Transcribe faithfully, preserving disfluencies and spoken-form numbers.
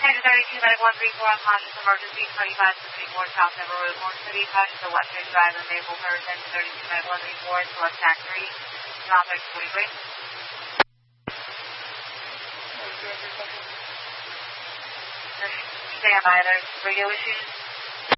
Passenger thirty-two, Medic one three four, unconscious emergency, twenty-five sixty-four, South Denver Road, North City, passenger western driver, Maplehurst, attention thirty-two, Medic one three four, select tax three, South X forty-three. Stand by, there's radio issues.